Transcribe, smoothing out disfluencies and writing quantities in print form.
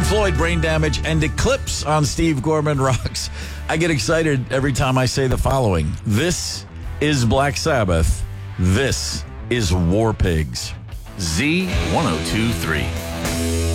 Floyd, Brain Damage, and Eclipse on Steve Gorman Rocks. I get excited every time I say the following. This is Black Sabbath. This is War Pigs. Z1023.